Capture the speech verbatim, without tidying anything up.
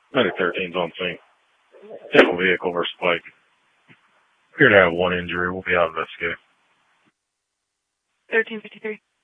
Medic thirteen's on scene. Vehicle vehicle versus bike. Appear to have one injury. We'll be out investigating. thirteen fifty-three.